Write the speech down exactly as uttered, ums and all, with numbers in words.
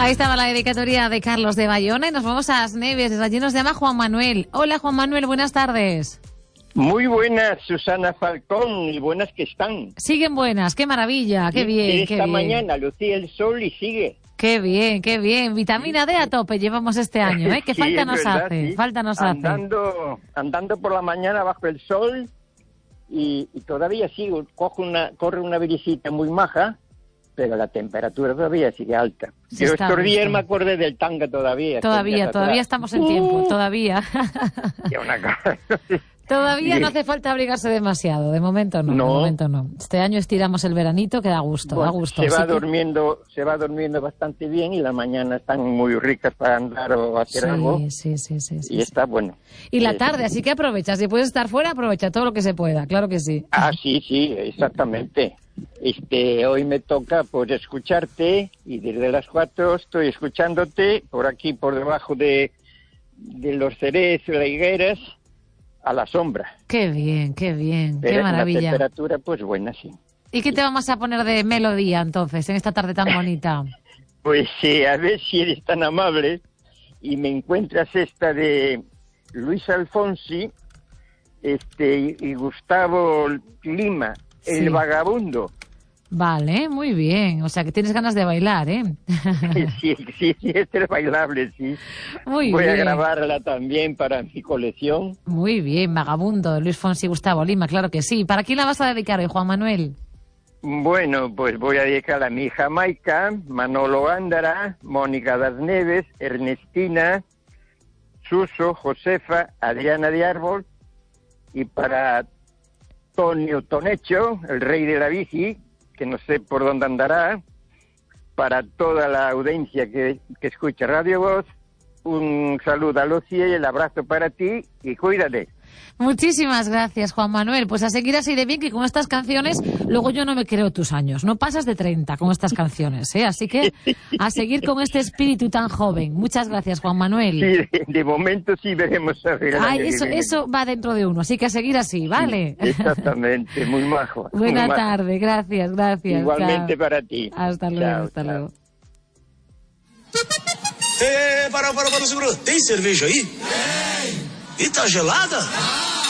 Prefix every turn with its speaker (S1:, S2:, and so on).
S1: Ahí estaba la dedicatoria de Carlos de Bayona y nos vamos a las Neves. Desde allí nos llama Juan Manuel. Hola Juan Manuel, buenas tardes.
S2: Muy buenas, Susana Falcón, y buenas que están.
S1: Siguen buenas, qué maravilla, qué bien,
S2: y
S1: qué
S2: esta
S1: bien.
S2: mañana lucía el sol y sigue.
S1: Qué bien, qué bien. Vitamina D a tope llevamos este año, ¿eh? Que
S2: Sí,
S1: falta
S2: es
S1: nos
S2: verdad,
S1: hace,
S2: sí.
S1: falta nos
S2: andando, hace. Andando por la mañana bajo el sol y, y todavía sigo, cojo una, corre una brisita muy maja, pero la temperatura todavía sigue alta.
S1: Sí,
S2: Yo
S1: está
S2: estos días
S1: justo.
S2: me acordé del tanga todavía.
S1: Todavía, todavía estamos en tiempo,
S2: Uh,
S1: todavía.
S2: qué una cosa.
S1: Todavía
S2: Sí.
S1: no hace falta abrigarse demasiado, de momento no,
S2: No.
S1: de momento no. Este año estiramos el veranito que da gusto,
S2: Bueno,
S1: da gusto.
S2: se va
S1: así que-
S2: durmiendo, se va durmiendo bastante bien y las mañanas están muy ricas para andar o hacer
S1: Sí,
S2: algo.
S1: sí, sí, sí, sí,
S2: Y
S1: sí.
S2: está bueno.
S1: Y la
S2: Eh,
S1: tarde, así que aprovecha. Si puedes estar fuera, aprovecha todo lo que se pueda, claro que sí.
S2: Ah, sí, sí, exactamente. Este, hoy me toca pues escucharte y desde las cuatro estoy escuchándote por aquí por debajo de, de los cerezos, las higueras, a la sombra.
S1: Qué bien, qué bien,
S2: Pero
S1: qué
S2: es una
S1: maravilla.
S2: temperatura pues buena, sí.
S1: ¿Y qué te vamos a poner de melodía entonces, en esta tarde tan bonita?
S2: Pues sí, a ver si eres tan amable y me encuentras esta de Luis Alfonsi, este, y, y Gustavo Lima,
S1: Sí.
S2: El Vagabundo.
S1: Vale, muy bien. O sea, que tienes ganas de bailar, ¿eh?
S2: Sí, sí, sí, este es bailable, sí.
S1: Muy
S2: Voy
S1: bien.
S2: a grabarla también para mi colección.
S1: Muy bien, Vagabundo, de Luis Fonsi y Gustavo Lima, claro que sí. ¿Para quién la vas a dedicar hoy, Juan Manuel?
S2: Bueno, pues voy a dedicar a mi hija Maika, Manolo Ándara, Mónica das Neves, Ernestina, Suso, Josefa, Adriana de Árbol, y para Tonio Tonecho, el rey de la bici, que no sé por dónde andará, para toda la audiencia que, que escucha Radio Voz, un saludo a Lucía y el abrazo para ti y cuídate.
S1: Muchísimas gracias, Juan Manuel. Pues a seguir así de bien, que con estas canciones, luego yo no me creo tus años. No pasas de treinta con estas canciones, ¿eh? Así que a seguir con este espíritu tan joven. Muchas gracias, Juan Manuel.
S2: Sí, de, de momento sí veremos a ver el
S1: Ay,
S2: año que
S1: eso,
S2: viene.
S1: eso va dentro de uno, así que a seguir así, ¿vale?
S2: Sí, exactamente, muy majo.
S1: Buena
S2: muy majo.
S1: tarde, gracias, gracias.
S2: Igualmente
S1: Chao.
S2: para ti.
S1: Hasta luego,
S2: Chao,
S1: hasta
S2: chao.
S1: luego.
S3: É, para, para, para, segura. Tem cerveja aí? Tem. E tá gelada?